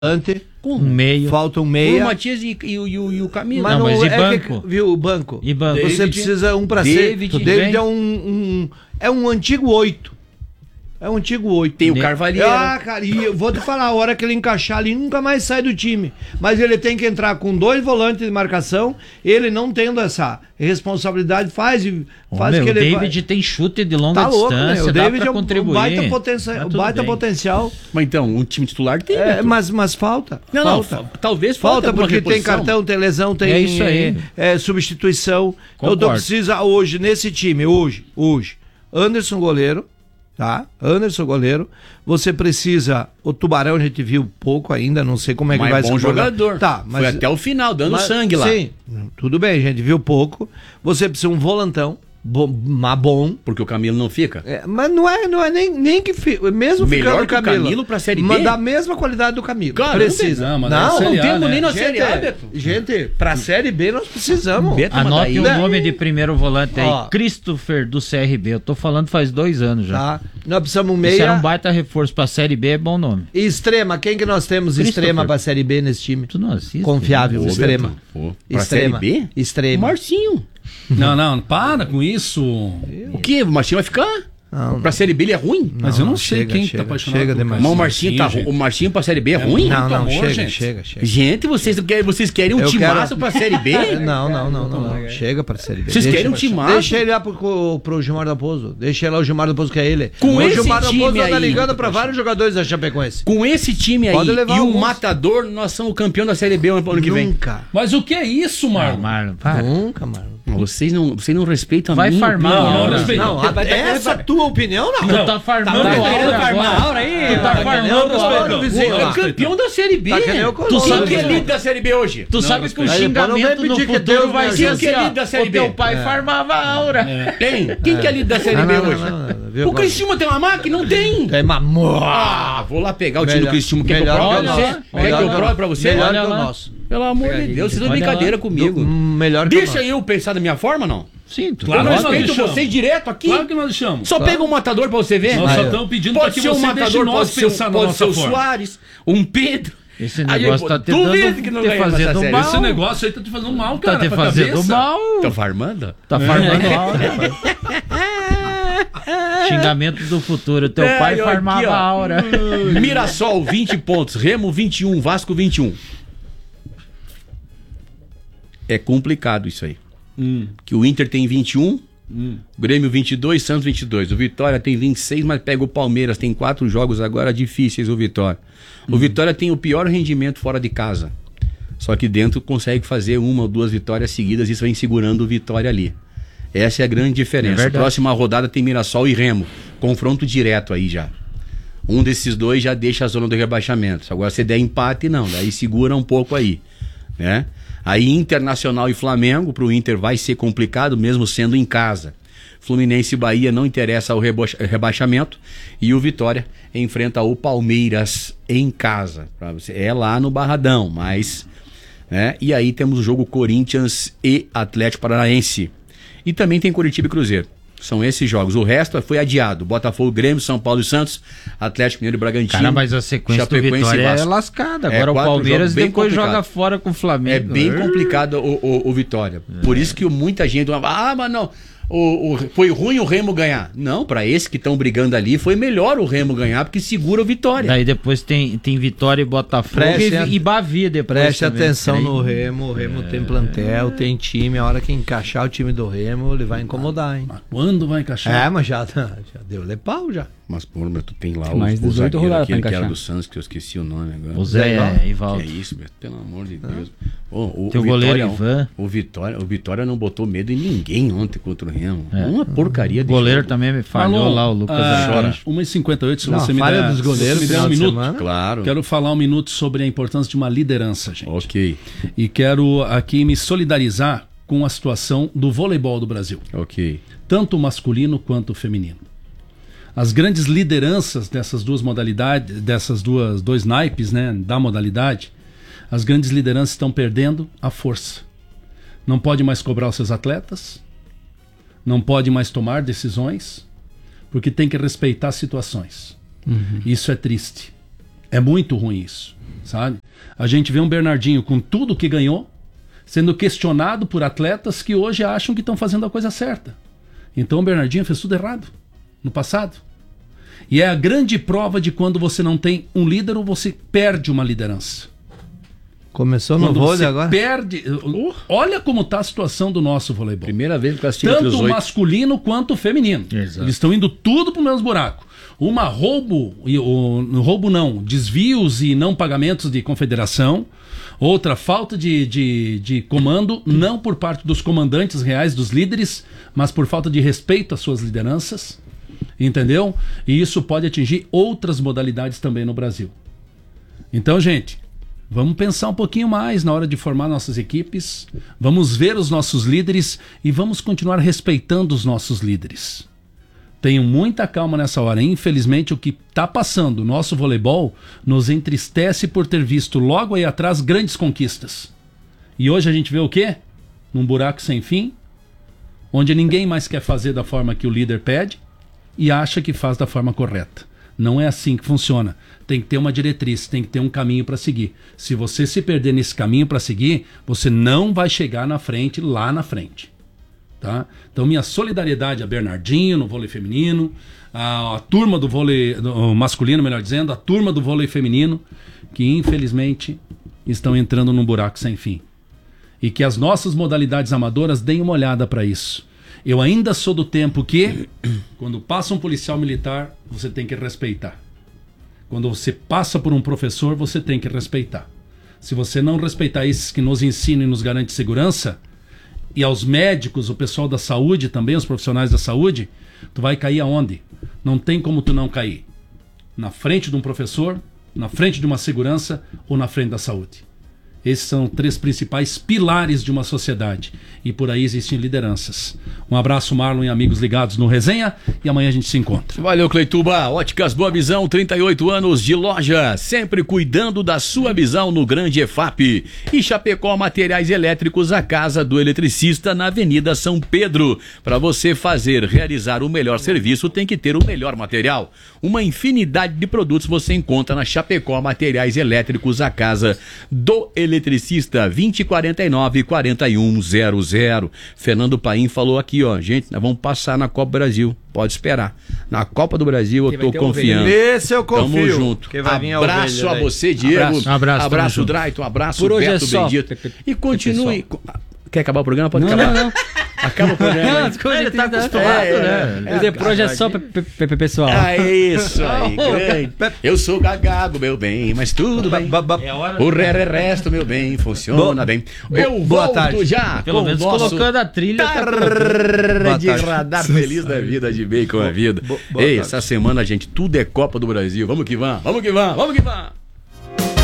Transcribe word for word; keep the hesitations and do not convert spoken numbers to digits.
Ante, com um meio. Falta um meia. O Matias e, e, e, e, o, e o Camilo. Mas não, não, mas e é banco? Que, viu, o banco. E banco. Você David, precisa um para ser. O David é um, um. É um antigo oito. É um antigo oito. Tem o Carvalheiro. Ah, cara, e eu vou te falar, a hora que ele encaixar ali, nunca mais sai do time. Mas ele tem que entrar com dois volantes de marcação, ele não tendo essa responsabilidade, faz, faz meu, que ele o David vai... tem chute de longa tá louco, distância, né? O dá David pra é um contribuir. baita, potencia... baita potencial. Mas então, um time titular tem. É, mas, mas falta. Não, falta. não, talvez falta. Falta porque reposição. tem cartão, tem lesão, tem é isso aí. É, substituição. Concordo. Então tu precisa hoje, nesse time, hoje, hoje, Anderson goleiro. Tá? Anderson goleiro. Você precisa. O Tubarão a gente viu pouco ainda, não sei como é que mas vai ser. Bom jogador. Tá, mas, foi até o final, dando mas, sangue lá. Sim, tudo bem, a gente viu pouco. Você precisa um volantão. Bom, mas bom. Porque o Camilo não fica? É, mas não é, não é nem, nem que fica. Mesmo melhor ficando que o Camilo, Camilo pra Série B. Mas da mesma qualidade do Camilo. Caramba, precisa. Não, não, não, não temos né? nem na gente, Série A, Beto. Gente, pra Série B nós precisamos. Beto, anote o daí... nome de primeiro volante aí, Ó, Christopher do C R B. Eu tô falando faz dois anos já. Tá. Nós precisamos um meia. Isso era um baita reforço pra Série B, é bom nome. E extrema, quem que nós temos extrema pra Série B nesse time? Tu não assiste? Confiável, Ô, extrema. Beto, pra Extrema. Série B? Extrema. Marcinho. Não, não, para com isso. O que? O Marcinho vai ficar? Não, pra Série B ele é ruim? Mas eu não, não sei chega, quem chega, tá apaixonado chega por demais. Mas o Marcinho, tá, gente. o Marcinho pra Série B é, É ruim? Não, não, amor, chega, gente. chega, chega. Gente, vocês querem, vocês querem um Eu timaço quero- pra Série B? Não, não, não, não, não. Chega pra Série B. Vocês Deixa- querem um timaço? Deixa ele lá pro, pro Gilmar Dalpozo. Deixa ele lá o Gilmar Dalpozo que é ele. Com o esse Gilmar time Dalpozo tá aí, ligando pra vários jogadores da Chapecoense. Com esse time aí Pode levar e o alguns. Matador, nós somos o campeão da Série B ano que vem. Nunca. Mas o que é isso, Ah, Marlon? Marlon, para. Nunca, mano. Vocês não, vocês não respeitam a Vai minha farmar opinião. a Não, hora. respeito. Não, a- essa tua opinião não. Tu tá farmando tá a querendo aura farmar agora. a aura aí? Tu tá Tá farmando querendo a aura. respeito. vizinho É lá. campeão da Série B. Tá que nem o Tu Colombo, sabe que é vizinho. líder da Série B hoje? Tu sabe que o respeito. Aí depois não xingamento vem no pedir que futuro Deus vai me ser ajude. assim, Quem é ó, líder da Série o teu B? pai farmava a aura. Tem? Quem que é líder da Série Não, B não, hoje? não, não, não, viu? O Criciúma tem uma máquina? Não tem. É mamor. Ah, vou lá pegar o time do Melhor- Criciúma. Quer que eu melhor prove que o pra você? nosso. Quer que Melhor eu que o prove pra você? Melhor Olha que o lá. nosso. Pelo amor de Deus, vocês estão de Olha brincadeira lá. comigo. Do- melhor que o Deixa nosso. eu pensar da minha forma, não? Sim, tu Claro Eu que nós respeito deixamos. vocês direto aqui. Claro que nós deixamos. Só pega um matador pra você ver. Nós Aí, só ó. estamos pedindo para Pode que ser um você deixe matador, nós pode ser, pensar na pode nossa ser o forma. Soares, um Pedro. Esse Aí, negócio tá te duvido dando, que não te ganha essa fazendo série. mal. Esse negócio aí tá te fazendo mal, cara. Tá te pra fazendo cabeça. mal. Tá farmando? Tá farmando a aura. Xingamento do futuro. Teu É, pai eu farmava aqui, ó. a aura. Mirassol, vinte pontos. Remo, vinte e um. Vasco, vinte e um. É complicado isso aí. Hum, Que o Inter tem vinte e um, hum. o Grêmio vinte e dois, Santos vinte e dois. O Vitória tem vinte e seis, mas pega o Palmeiras. Tem quatro jogos agora difíceis o Vitória. O Vitória tem o pior rendimento fora de casa. Só que dentro consegue fazer uma ou duas vitórias seguidas e isso vem segurando o Vitória ali. Essa é a grande diferença. É verdade. Próxima rodada tem Mirassol e Remo. Confronto direto aí já. Um desses dois já deixa a zona do rebaixamento. Agora se der empate, não. Daí segura um pouco aí, né? Aí Internacional e Flamengo, pro Inter vai ser complicado, mesmo sendo em casa. Fluminense e Bahia não interessa o reba- rebaixamento. E o Vitória enfrenta o Palmeiras em casa. Pra você- É lá no Barradão, mas... Né? E aí temos o jogo Corinthians e Atlético Paranaense. E também tem Curitiba e Cruzeiro. São esses jogos. O resto foi adiado. Botafogo, Grêmio, São Paulo e Santos, Atlético Mineiro e Bragantino. Cara, mas a sequência do Chapecoense e Vitória é Vasco. lascada. É, Agora o quatro Palmeiras jogos bem depois complicado. joga fora com o Flamengo. É bem complicado o, o, o Vitória. Por isso que muita gente... Ah, mas não... O, o- foi ruim o Remo ganhar. Não, para esses que estão brigando ali, foi melhor o Remo ganhar, porque segura o Vitória. Daí depois tem, tem Vitória e Botafogo Preste a- e, e Bavia depois. Preste também. atenção Aí- no Remo. O Remo tem plantel, tem time. A hora que encaixar o time do Remo, ele vai incomodar, hein? Mas quando vai encaixar? É, mas já, já deu de pau já. Mas, pô, meu, tu tem lá Tem o, mais o dezoito zagueiro, rodadas aquele pra que era encaixar. do Santos, que eu esqueci o nome agora. O Zé Zé, Que Ivaldo. é isso, Beto? Pelo amor de Deus. Ô, o, Teu o goleiro Vitória, Ivan. O Vitória, o Vitória não botou medo em ninguém ontem contra o Remo. É. Uma porcaria O de goleiro jogo. também me falhou Marlon, lá, o Lucas ah, Arcanjo. uma e cinquenta e oito, se Não, você me falha der, dos se goleiros você me der final um de minuto. semana. Claro. Quero falar um minuto sobre a importância de uma liderança, gente. Ok, E quero aqui me solidarizar com a situação do voleibol do Brasil, ok. tanto o masculino quanto o feminino. As grandes lideranças dessas duas modalidades, dessas duas dois naipes, né, da modalidade, as grandes lideranças estão perdendo a força. Não pode mais cobrar os seus atletas, não pode mais tomar decisões, porque tem que respeitar situações. Isso é triste. É muito ruim isso. sabe? A gente vê um Bernardinho com tudo que ganhou, sendo questionado por atletas que hoje acham que estão fazendo a coisa certa. Então o Bernardinho fez tudo errado no passado. E é a grande prova de quando você não tem um líder ou você perde uma liderança. Começou no Quando vôlei você agora? perde... Uh. Olha como está a situação do nosso voleibol. Primeira vez que eu assisti Tanto entre os o oito. masculino quanto o feminino. Exato. Eles estão indo tudo pro mesmo buraco. Uma roubo, e o roubo não, desvios e não pagamentos de confederação. Outra, falta de, de, de comando, não por parte dos comandantes reais, dos líderes, mas por falta de respeito às suas lideranças. Entendeu? E isso pode atingir outras modalidades também no Brasil. Então, gente, vamos pensar um pouquinho mais na hora de formar nossas equipes, vamos ver os nossos líderes e vamos continuar respeitando os nossos líderes. Tenham muita calma nessa hora. Infelizmente, o que está passando, o nosso voleibol, nos entristece por ter visto logo aí atrás grandes conquistas. E hoje a gente vê o quê? Num buraco sem fim, onde ninguém mais quer fazer da forma que o líder pede e acha que faz da forma correta. Não é assim que funciona. Tem que ter uma diretriz, tem que ter um caminho para seguir. Se você se perder nesse caminho para seguir, você não vai chegar na frente, lá na frente. Tá? Então minha solidariedade a Bernardinho no vôlei feminino, a, a turma do vôlei do, masculino, melhor dizendo, a turma do vôlei feminino, que infelizmente estão entrando num buraco sem fim. E que as nossas modalidades amadoras deem uma olhada para isso. Eu ainda sou do tempo que, quando passa um policial militar, você tem que respeitar. Quando você passa por um professor, você tem que respeitar. Se você não respeitar esses que nos ensinam e nos garantem segurança, e aos médicos, o pessoal da saúde também, os profissionais da saúde, tu vai cair aonde? Não tem como tu não cair. Na frente de um professor, na frente de uma segurança ou na frente da saúde. Esses são três principais pilares de uma sociedade. E por aí existem lideranças. Um abraço, Marlon e amigos ligados no Resenha. E amanhã a gente se encontra. Valeu, Cleituba. Óticas Boa Visão, trinta e oito anos de loja. Sempre cuidando da sua visão no Grande E F A P. E Chapecó Materiais Elétricos, a casa do eletricista na Avenida São Pedro. Para você fazer, realizar o melhor serviço, tem que ter o melhor material. Uma infinidade de produtos você encontra na Chapecó Materiais Elétricos, a casa do eletricista. Eletricista vinte, quarenta e nove, quarenta e um zero zero. Fernando Paim falou aqui, ó, gente, nós vamos passar na Copa do Brasil, pode esperar. Na Copa do Brasil eu tô confiando. Esse eu confio. Tamo junto. Abraço a você, Diego. Abraço, abraço, abraço Drayton, abraço Por hoje Beto é só. Bendito. E continue. Quer acabar o programa? Pode Não, acabar. não, não. Acaba o programa. Não, as coisas Ele tá tá acostumado, acostumado, né? é, E depois é só pe- pe- pe- pessoal. Ah, é isso aí, grande. Eu sou gagago, meu bem, mas tudo bem. Ba- ba- É hora O re- re- resto, meu bem, funciona Bo- bem. bo- Eu boa volto tarde. já Pelo com menos o nosso colocando a trilha. tá colocando. tarde Boa tarde. radar feliz da vida, de bem com a vida. bo- boa Ei, tarde. essa semana, gente, tudo é Copa do Brasil. Vamos que vamos, vamos que vamos, vamos que vamos.